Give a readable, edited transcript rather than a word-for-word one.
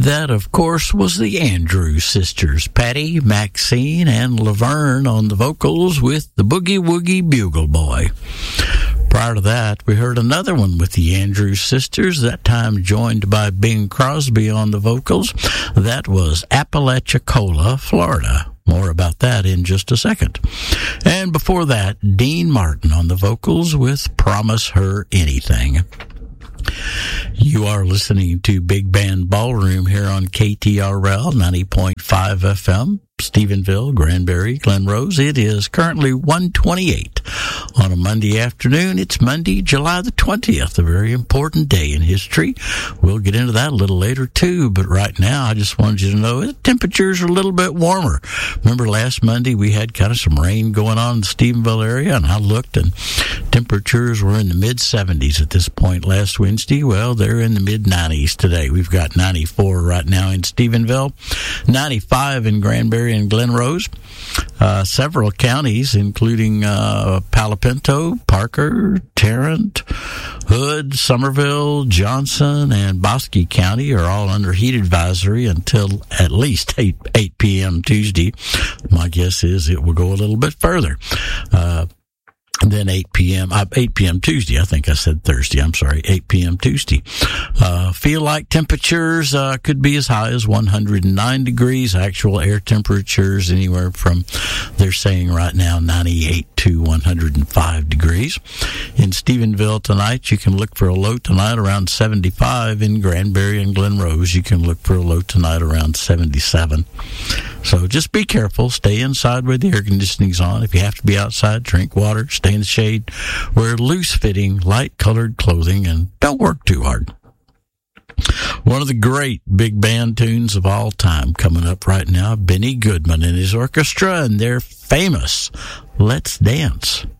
That, of course, was the Andrews Sisters, Patty, Maxine, and Laverne on the vocals with the Boogie Woogie Bugle Boy. Prior to that, we heard another one with the Andrews Sisters, that time joined by Bing Crosby on the vocals. That was Apalachicola, Florida. More about that in just a second. And before that, Dean Martin on the vocals with Promise Her Anything. You are listening to Big Band Ballroom here on KTRL 90.5 FM, Stephenville, Granbury, Glen Rose. It is currently 1:28 on a Monday afternoon. It's Monday, July the 20th, a very important day in history. We'll get into that a little later, too, but right now I just wanted you to know the temperatures are a little bit warmer. Remember last Monday we had kind of some rain going on in the Stephenville area, and I looked, and temperatures were in the mid-70s at this point last Wednesday. Well, they're in the mid-90s today. We've got 94 right now in Stephenville, 95 in Granbury and Glen Rose. Several counties, including Palo Pinto, Parker, Tarrant, Hood, Somerville, Johnson, and Bosque County are all under heat advisory until at least 8 p.m. Tuesday. My guess is it will go a little bit further. Then 8 p.m. Tuesday. I think I said Thursday. I'm sorry. 8 p.m. Tuesday. Feel like temperatures could be as high as 109 degrees. Actual air temperatures anywhere from, they're saying right now, 98 to 105 degrees. In Stephenville tonight, you can look for a low tonight around 75. In Granbury and Glen Rose, you can look for a low tonight around 77. So just be careful. Stay inside where the air conditioning's on. If you have to be outside, drink water, stay in the shade, wear loose-fitting, light-colored clothing, and don't work too hard. One of the great big band tunes of all time coming up right now, Benny Goodman and his orchestra and their famous Let's Dance.